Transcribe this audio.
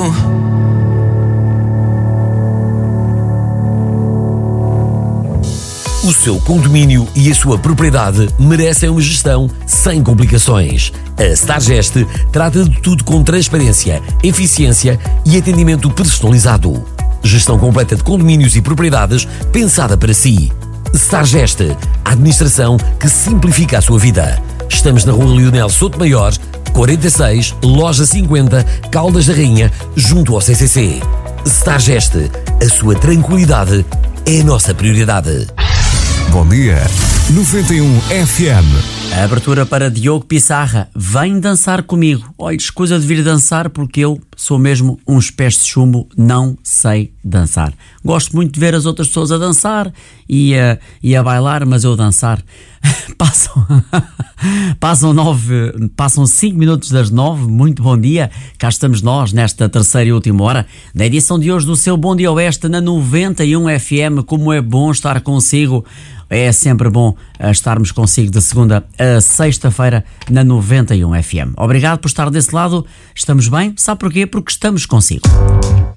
O seu condomínio e a sua propriedade merecem uma gestão sem complicações. A Stargest trata de tudo com transparência, eficiência e atendimento personalizado. Gestão completa de condomínios e propriedades pensada para si. Stargest, a administração que simplifica a sua vida. Estamos na Rua Leonel Sotomayor, 46, Loja 50, Caldas da Rainha, junto ao CCC. Stargest, a sua tranquilidade é a nossa prioridade. Bom dia, 91 FM. A abertura para Diogo Pissarra. Vem dançar comigo. Olha, escusa de vir dançar porque eu sou mesmo uns pés de chumbo, não sei dançar. Gosto muito de ver as outras pessoas a dançar e a bailar, mas eu dançar. Passam 5 minutos das 9, muito bom dia. Cá estamos nós nesta terceira e última hora da edição de hoje do seu Bom Dia Oeste na 91 FM. Como é bom estar consigo. É sempre bom estarmos consigo de segunda a sexta-feira na 91 FM. Obrigado por estar desse lado. Estamos bem? Sabe porquê? Porque estamos consigo.